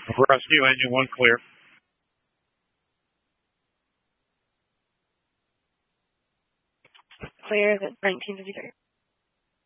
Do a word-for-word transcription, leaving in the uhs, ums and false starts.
Rescue engine one clear. Clear at nineteen fifty-three.